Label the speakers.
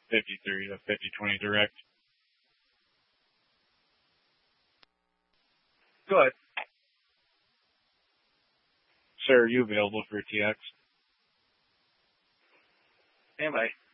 Speaker 1: 53 to 5020 direct.
Speaker 2: Go ahead.
Speaker 1: Sir, are you available for TX?
Speaker 2: Stand by.